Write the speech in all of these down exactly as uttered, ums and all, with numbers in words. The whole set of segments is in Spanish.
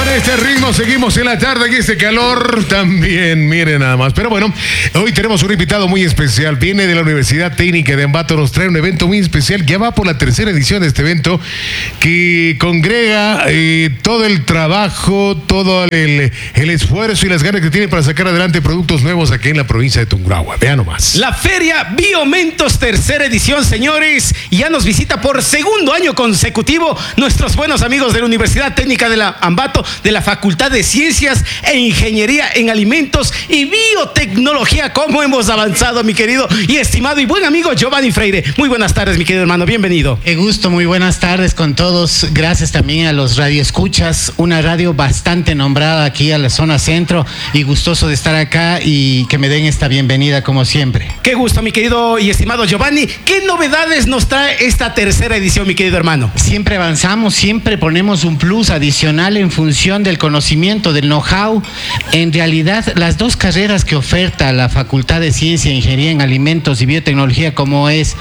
Con este ritmo seguimos en la tarde, y este calor también, miren nada más. Pero bueno, hoy tenemos un invitado muy especial. Viene de la Universidad Técnica de Ambato, nos trae un evento muy especial. Ya va por la tercera edición de este evento que congrega eh, todo el trabajo, todo el, el esfuerzo y las ganas que tiene para sacar adelante productos nuevos aquí en la provincia de Tungurahua. Vean nomás. La Feria Biomentos, tercera edición, señores. Ya nos visita por segundo año consecutivo nuestros buenos amigos de la Universidad Técnica de la Ambato, de la Facultad de Ciencias e Ingeniería en Alimentos y Biotecnología. ¿Cómo hemos avanzado, mi querido y estimado y buen amigo Giovanni Freire? Muy buenas tardes, mi querido hermano, bienvenido. Qué gusto, muy buenas tardes con todos. Gracias también a los radioescuchas, una radio bastante nombrada aquí a la zona centro, y gustoso de estar acá y que me den esta bienvenida como siempre. Qué gusto, mi querido y estimado Giovanni. ¿Qué novedades nos trae esta tercera edición, mi querido hermano? Siempre avanzamos, siempre ponemos un plus adicional en función del conocimiento, del know-how. En realidad, las dos carreras que oferta la Facultad de Ciencia e Ingeniería en Alimentos y Biotecnología, como es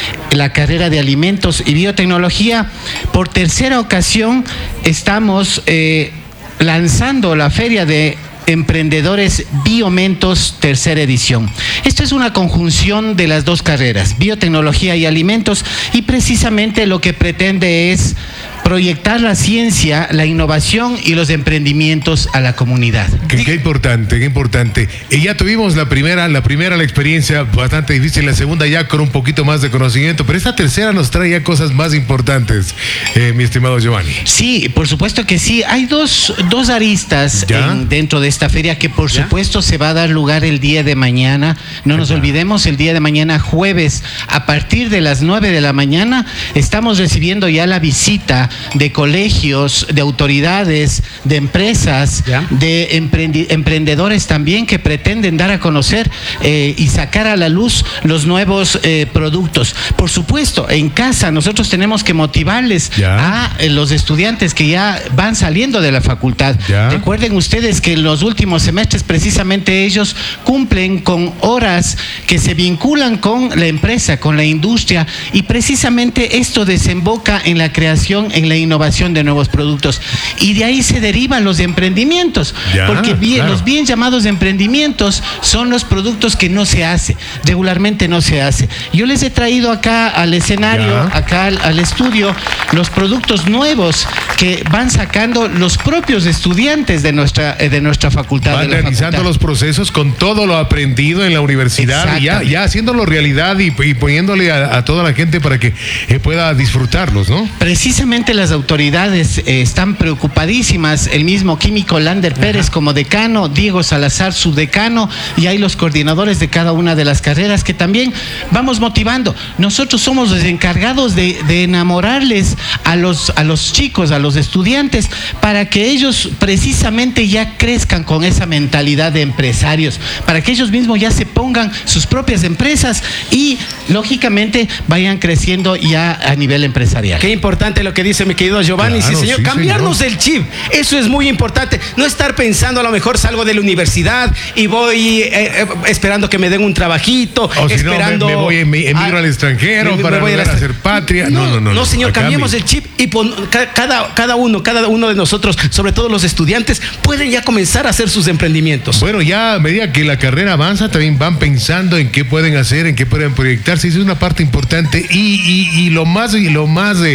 la carrera de Alimentos y Biotecnología, por tercera ocasión estamos eh, lanzando la Feria de Emprendedores Biomentos, tercera edición. Esto es una conjunción de las dos carreras, biotecnología y alimentos, y precisamente lo que pretende es proyectar la ciencia, la innovación y los emprendimientos a la comunidad. Qué, qué importante, qué importante. Y ya tuvimos la primera, la primera la experiencia bastante difícil, la segunda ya con un poquito más de conocimiento, pero esta tercera nos trae ya cosas más importantes, eh, mi estimado Giovanni. Sí, por supuesto que sí. Hay dos, dos aristas en, dentro de esta feria que por ¿Ya? supuesto se va a dar lugar el día de mañana. No nos olvidemos, el día de mañana, jueves, a partir de las nueve de la mañana, estamos recibiendo ya la visita de colegios, de autoridades, de empresas, ¿Ya? de emprendi- emprendedores también que pretenden dar a conocer eh, y sacar a la luz los nuevos eh, productos. Por supuesto, en casa nosotros tenemos que motivarles ¿Ya? a eh, los estudiantes que ya van saliendo de la facultad. ¿Ya? Recuerden ustedes que en los últimos semestres precisamente ellos cumplen con horas que se vinculan con la empresa, con la industria, y precisamente esto desemboca en la creación, en la innovación de nuevos productos, y de ahí se derivan los emprendimientos, ya, porque bien, claro. los bien llamados emprendimientos son los productos que no se hace, regularmente no se hace. Yo les he traído acá al escenario, ya. acá al, al estudio, los productos nuevos que van sacando los propios estudiantes de nuestra, de nuestra facultad. Van de la realizando facultad. los procesos con todo lo aprendido en la universidad, y ya, ya haciéndolo realidad y, y poniéndole a, a toda la gente para que eh, pueda disfrutarlos, ¿no? Precisamente las autoridades eh, están preocupadísimas, el mismo químico Lander Pérez Ajá. como decano, Diego Salazar subdecano, y hay los coordinadores de cada una de las carreras que también vamos motivando. Nosotros somos los encargados de, de enamorarles a los, a los chicos, a los estudiantes, para que ellos precisamente ya crezcan con esa mentalidad de empresarios, para que ellos mismos ya se pongan sus propias empresas y lógicamente vayan creciendo ya a nivel empresarial. Qué importante lo que dice mi querido Giovanni, claro, sí señor, sí, cambiarnos señor. el chip, eso es muy importante, no estar pensando a lo mejor salgo de la universidad y voy eh, eh, esperando que me den un trabajito, o si esperando... no, me, me voy, me emigro a, al extranjero me, para me volver a, a hacer patria. No, no, no. No, no señor, acá cambiemos mi... el chip y pon, cada, cada uno, cada uno de nosotros, sobre todo los estudiantes, pueden ya comenzar a hacer sus emprendimientos. Bueno, ya a medida que la carrera avanza, también van pensando en qué pueden hacer, en qué pueden proyectarse, eso es una parte importante, y, y, y lo más, y lo más eh,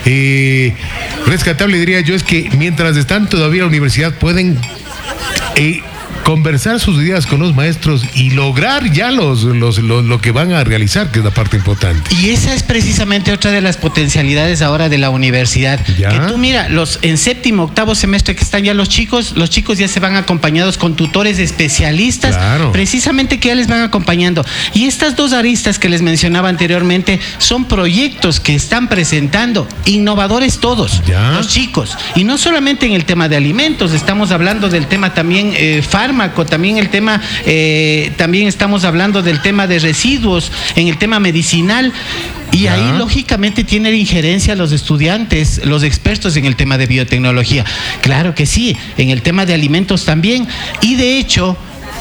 eh, rescatable, diría yo, es que mientras están todavía en la universidad pueden eh, conversar sus ideas con los maestros y lograr ya los, los, los, lo que van a realizar, que es la parte importante. Y esa es precisamente otra de las potencialidades ahora de la universidad. ¿Ya? Que tú mira, los en séptimo, octavo semestre que están ya los chicos, los chicos ya se van acompañados con tutores especialistas, claro. precisamente que ya les van acompañando. Y estas dos aristas que les mencionaba anteriormente son proyectos que están presentando, innovadores todos, ¿Ya? los chicos. Y no solamente en el tema de alimentos, estamos hablando del tema también eh, fármacos, también el tema, eh, también estamos hablando del tema de residuos, en el tema medicinal. Y ¿Ya? ahí lógicamente tienen injerencia los estudiantes, los expertos en el tema de biotecnología. Claro que sí, en el tema de alimentos también. Y de hecho,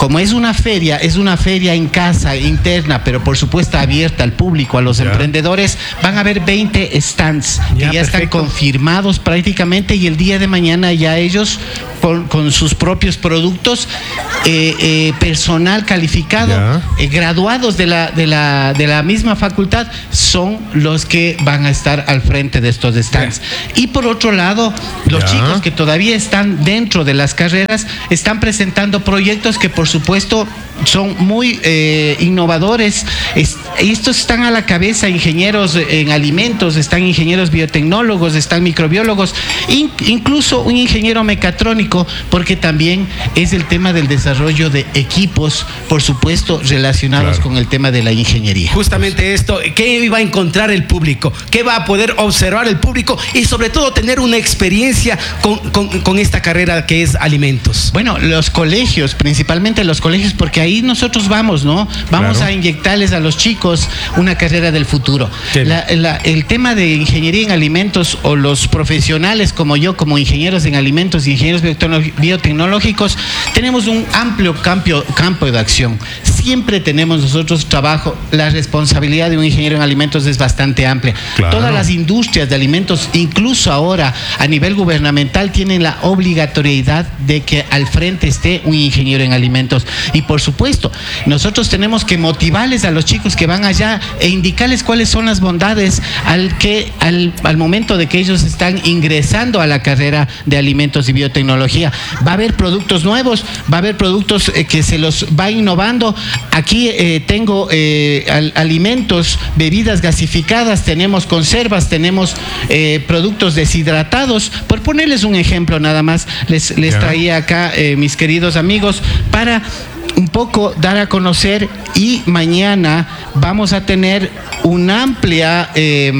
como es una feria, es una feria en casa, interna, pero por supuesto abierta al público, a los ya. emprendedores, van a haber veinte stands ya, que ya perfecto. están confirmados prácticamente, y el día de mañana ya ellos con, con sus propios productos, eh, eh, personal calificado, eh, graduados de la, de, la, de la misma facultad, son los que van a estar al frente de estos stands. Ya. Y por otro lado, los ya. chicos que todavía están dentro de las carreras están presentando proyectos que por supuesto son muy eh, innovadores. Es, estos están a la cabeza, ingenieros en alimentos, están ingenieros biotecnólogos, están microbiólogos, in, incluso un ingeniero mecatrónico, porque también es el tema del desarrollo de equipos, por supuesto, relacionados claro. con el tema de la ingeniería. Justamente esto, ¿qué va a encontrar el público? ¿Qué va a poder observar el público? Y sobre todo tener una experiencia con, con, con esta carrera que es alimentos. Bueno, los colegios, principalmente los colegios, porque ahí nosotros vamos, ¿no? Vamos claro. a inyectarles a los chicos una carrera del futuro. La, la, el tema de ingeniería en alimentos, o los profesionales como yo, como ingenieros en alimentos y ingenieros biotecnológicos, tenemos un amplio campo, campo de acción. Siempre tenemos nosotros trabajo, la responsabilidad de un ingeniero en alimentos es bastante amplia. Claro. Todas las industrias de alimentos, incluso ahora a nivel gubernamental, tienen la obligatoriedad de que al frente esté un ingeniero en alimentos. Y por supuesto, nosotros tenemos que motivarles a los chicos que van allá e indicarles cuáles son las bondades al, que, al, al momento de que ellos están ingresando a la carrera de alimentos y biotecnología. Va a haber productos nuevos, va a haber productos eh, que se los va innovando. Aquí eh, tengo eh, al, alimentos, bebidas gasificadas, tenemos conservas, tenemos eh, productos deshidratados. Por ponerles un ejemplo nada más, les, les traía acá, eh, mis queridos amigos, para un poco dar a conocer, y mañana vamos a tener una amplia eh,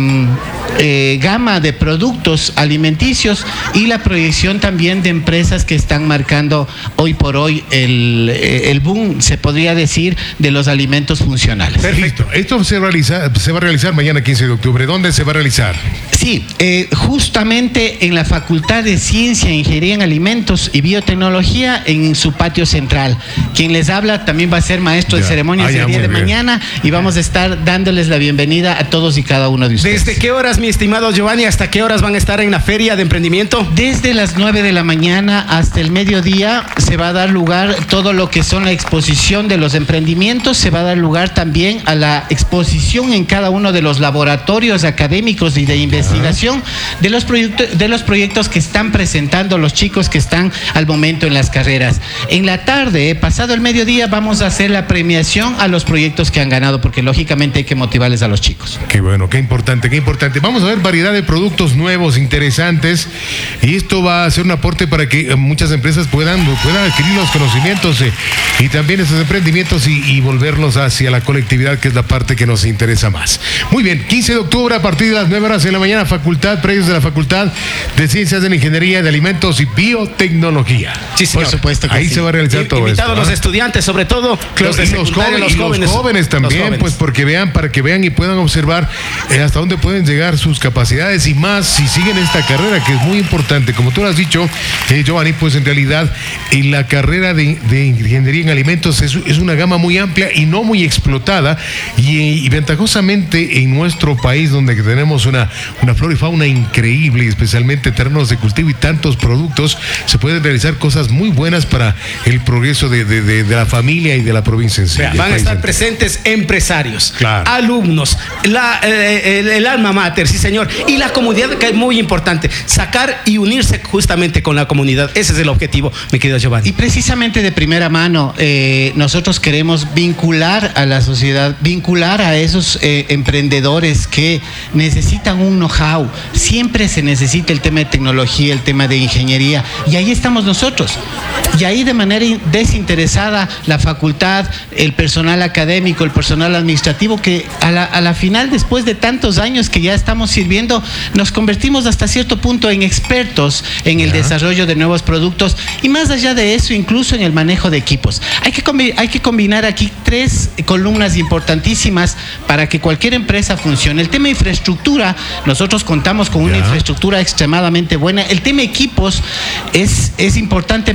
eh, gama de productos alimenticios y la proyección también de empresas que están marcando hoy por hoy el, el boom, se podría decir, de los alimentos funcionales. Perfecto. Esto se, realiza, se va a realizar mañana quince de octubre. ¿Dónde se va a realizar? Sí, eh, justamente en la Facultad de Ciencia, Ingeniería en Alimentos y Biotecnología, en su patio central. Quien les habla también va a ser maestro ya. de ceremonias ah, el día de bien. mañana, y vamos a estar dándoles la bienvenida a todos y cada uno de ustedes. ¿Desde qué horas, mi estimado Giovanni, hasta qué horas van a estar en la feria de emprendimiento? Desde las nueve de la mañana hasta el mediodía se va a dar lugar todo lo que son la exposición de los emprendimientos, se va a dar lugar también a la exposición en cada uno de los laboratorios académicos y de investigación de los proyectos, de los proyectos que están presentando los chicos que están al momento en las carreras. En la tarde, pasado el mediodía, vamos a hacer la premiación a los proyectos que han ganado, porque lógicamente hay que motivarles a los chicos. Qué bueno, qué importante, qué importante. Vamos a ver variedad de productos nuevos, interesantes, y esto va a ser un aporte para que muchas empresas puedan, puedan adquirir los conocimientos eh, y también esos emprendimientos y, y volverlos hacia la colectividad, que es la parte que nos interesa más. Muy bien, quince de octubre a partir de las nueve horas de la mañana, facultad, predios de la Facultad de Ciencias de la Ingeniería de Alimentos y Biotecnología. Sí, señor. Por supuesto que ahí sí. se va a realizar todo esto. Invitados los ¿eh? estudiantes, sobre todo, claro, los, y los, jóvenes, los, jóvenes, los jóvenes también, los jóvenes. Pues porque vean, para que vean y puedan observar eh, hasta dónde pueden llegar sus capacidades, y más si siguen esta carrera, que es muy importante. Como tú lo has dicho, eh, Giovanni, pues en realidad eh, la carrera de, de Ingeniería en Alimentos es, es una gama muy amplia y no muy explotada, y, y ventajosamente en nuestro país, donde tenemos una, una flora y fauna increíble, especialmente terrenos de cultivo y tantos productos, se pueden realizar cosas muy buenas para el progreso de, de, de, de la familia y de la provincia en sí. Van a estar entero. presentes empresarios, claro. alumnos, la, eh, el, el alma mater, sí señor, y la comunidad, que es muy importante, sacar y unirse justamente con la comunidad. Ese es el objetivo, mi querido Giovanni. Y precisamente de primera mano, eh, nosotros queremos vincular a la sociedad, vincular a esos eh, emprendedores que necesitan un know-how. Siempre se necesita el tema de tecnología, el tema de ingeniería, y ahí estamos nosotros. Y ahí de manera desinteresada la facultad, el personal académico, el personal administrativo, que a la, a la final, después de tantos años que ya estamos sirviendo, nos convertimos hasta cierto punto en expertos en el yeah. desarrollo de nuevos productos, y más allá de eso, incluso en el manejo de equipos. Hay que, hay que combinar aquí tres columnas importantísimas para que cualquier empresa funcione. El tema de infraestructura, nosotros contamos con una yeah. infraestructura extremadamente buena. El tema de equipos, es, es importante mencionar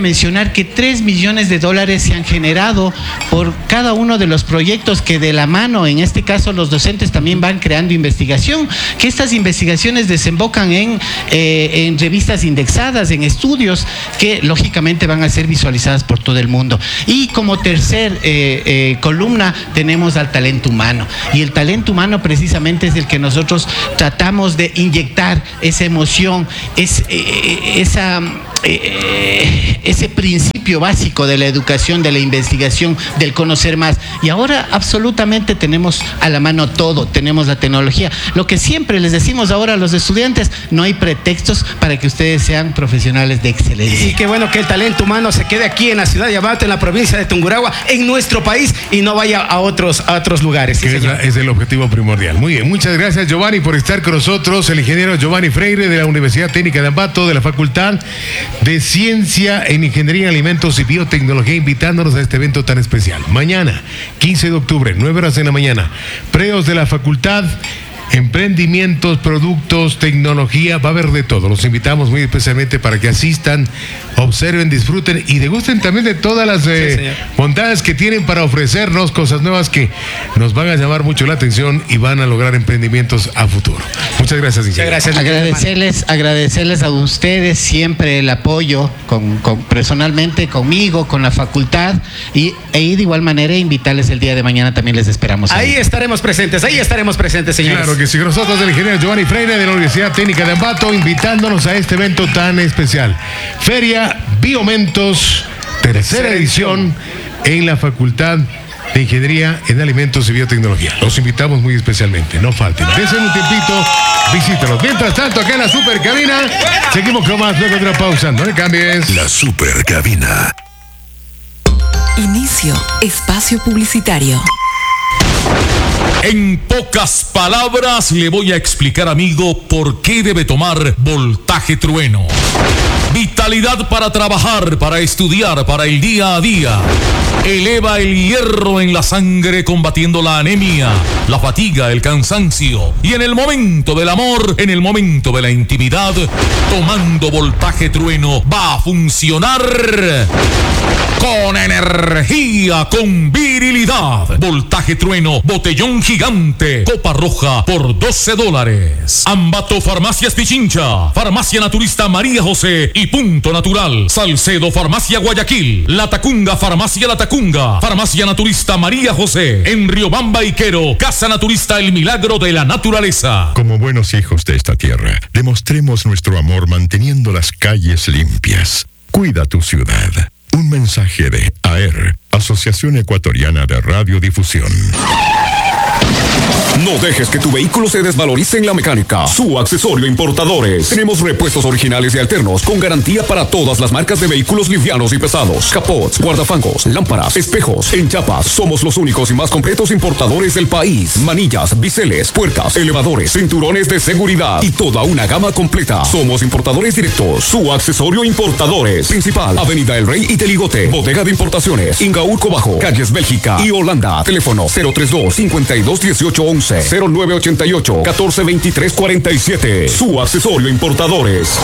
contar que tres millones de dólares se han generado por cada uno de los proyectos que de la mano, en este caso los docentes también van creando investigación, que estas investigaciones desembocan en, eh, en revistas indexadas, en estudios que lógicamente van a ser visualizadas por todo el mundo. Y como tercer eh, eh, columna tenemos al talento humano, y el talento humano precisamente es el que nosotros tratamos de inyectar esa emoción, es, eh, esa, eh, ese principio básico de la educación, de la investigación, del conocer más. Y ahora absolutamente tenemos a la mano todo, tenemos la tecnología. Lo que siempre les decimos ahora a los estudiantes, no hay pretextos para que ustedes sean profesionales de excelencia. Y qué bueno que el talento humano se quede aquí en la ciudad de Ambato, en la provincia de Tungurahua, en nuestro país, y no vaya a otros, a otros lugares. Que sí, es, la, es el objetivo primordial. Muy bien, muchas gracias, Giovanni, por estar con nosotros. El ingeniero Giovanni Freire de la Universidad Técnica de Ambato, de la Facultad de Ciencia en Ingeniería en Alimentos y Biotecnología, invitándonos a este evento tan especial. Mañana, quince de octubre, nueve horas de la mañana, preos de la facultad, emprendimientos, productos, tecnología, va a haber de todo. Los invitamos muy especialmente para que asistan, observen, disfruten y degusten también de todas las eh, sí, bondades que tienen para ofrecernos cosas nuevas que nos van a llamar mucho la atención y van a lograr emprendimientos a futuro. Muchas gracias, ingeniero. Muchas gracias. Agradecerles, agradecerles a ustedes siempre el apoyo, con, con, personalmente conmigo, con la facultad, y e de igual manera invitarles el día de mañana, también les esperamos. Ahí, ahí estaremos presentes, ahí estaremos presentes, señores. Claro que sí, nosotros el ingeniero Giovanni Freire de la Universidad Técnica de Ambato, invitándonos a este evento tan especial. Feria Biomentos, tercera edición en la Facultad de Ingeniería en Alimentos y Biotecnología. Los invitamos muy especialmente, no falten. Desen un tiempito, visítanos. Mientras tanto, acá en la super cabina, seguimos con más luego de una pausa. No le cambies. La super cabina. Inicio espacio publicitario. En pocas palabras le voy a explicar, amigo, por qué debe tomar Voltaje Trueno. Vitalidad para trabajar, para estudiar, para el día a día. Eleva el hierro en la sangre combatiendo la anemia, la fatiga, el cansancio. Y en el momento del amor, en el momento de la intimidad, tomando Voltaje Trueno va a funcionar con energía, con virilidad. Voltaje Trueno, botellón gigante, copa roja por doce dólares. Ambato Farmacias Pichincha, Farmacia Naturista María José y Punto Natural. Salcedo Farmacia Guayaquil, La Tacunga Farmacia La Tacunga, Farmacia Naturista María José. En Riobamba y Quero, Casa Naturista El Milagro de la Naturaleza. Como buenos hijos de esta tierra, demostremos nuestro amor manteniendo las calles limpias. Cuida tu ciudad. Un mensaje de A E R, Asociación Ecuatoriana de Radiodifusión. No dejes que tu vehículo se desvalorice en la mecánica. Su Accesorio Importadores. Tenemos repuestos originales y alternos con garantía para todas las marcas de vehículos livianos y pesados. Capots, guardafangos, lámparas, espejos, enchapas. Somos los únicos y más completos importadores del país. Manillas, biseles, puertas, elevadores, cinturones de seguridad y toda una gama completa. Somos importadores directos. Su Accesorio Importadores. Principal, Avenida El Rey y Teligote. Bodega de Importaciones, Ingaurco Bajo, Calles Bélgica y Holanda. Teléfono cero treinta y dos, cincuenta y dos, dieciocho once. cero nueve ochenta y ocho, catorce veintitrés cuarenta y siete. Su Accesorio Importadores.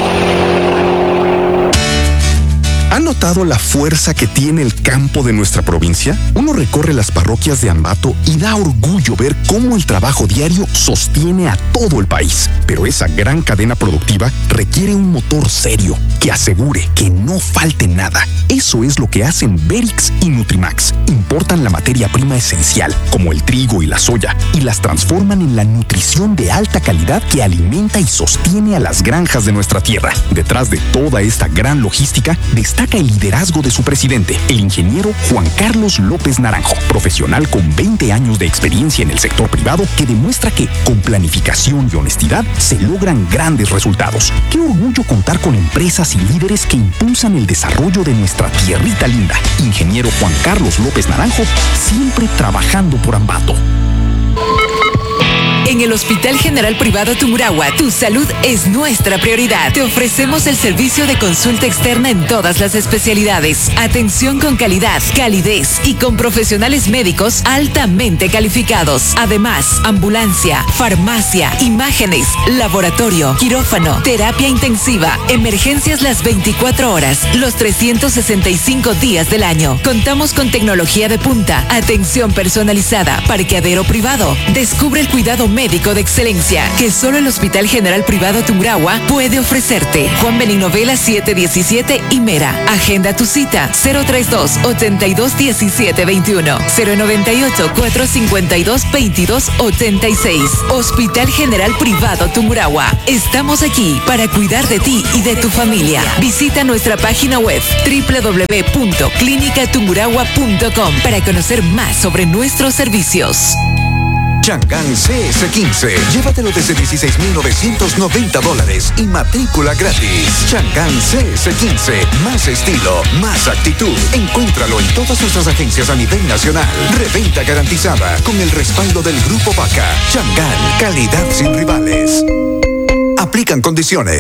¿Ha notado la fuerza que tiene el campo de nuestra provincia? Uno recorre las parroquias de Ambato y da orgullo ver cómo el trabajo diario sostiene a todo el país. Pero esa gran cadena productiva requiere un motor serio que asegure que no falte nada. Eso es lo que hacen Berix y Nutrimax. Importan la materia prima esencial, como el trigo y la soya, y las transforman en la nutrición de alta calidad que alimenta y sostiene a las granjas de nuestra tierra. Detrás de toda esta gran logística destaca el liderazgo de su presidente, el ingeniero Juan Carlos López Naranjo, profesional con veinte años de experiencia en el sector privado que demuestra que con planificación y honestidad se logran grandes resultados. Qué orgullo contar con empresas y líderes que impulsan el desarrollo de nuestra tierrita linda. Ingeniero Juan Carlos López Naranjo, siempre trabajando por Ambato. En el Hospital General Privado Tungurahua, tu salud es nuestra prioridad. Te ofrecemos el servicio de consulta externa en todas las especialidades. Atención con calidad, calidez y con profesionales médicos altamente calificados. Además, ambulancia, farmacia, imágenes, laboratorio, quirófano, terapia intensiva, emergencias las veinticuatro horas, los trescientos sesenta y cinco días del año. Contamos con tecnología de punta, atención personalizada, parqueadero privado. Descubre el cuidado médico de excelencia que solo el Hospital General Privado Tungurahua puede ofrecerte. Juan Benigno Vela siete diecisiete y Mera. Agenda tu cita cero treinta y dos, ochenta y dos, diecisiete veintiuno, cero noventa y ocho, cuatrocientos cincuenta y dos, veintidós ochenta y seis. Hospital General Privado Tungurahua. Estamos aquí para cuidar de ti y de tu familia. Visita nuestra página web doble u doble u doble u punto clínica tungurahua punto com para conocer más sobre nuestros servicios. Chang'an C S quince. Llévatelo desde dieciséis mil novecientos noventa dólares y matrícula gratis. Chang'an C S quince. Más estilo, más actitud. Encuéntralo en todas nuestras agencias a nivel nacional. Reventa garantizada con el respaldo del Grupo Vaca. Chang'an, calidad sin rivales. Aplican condiciones.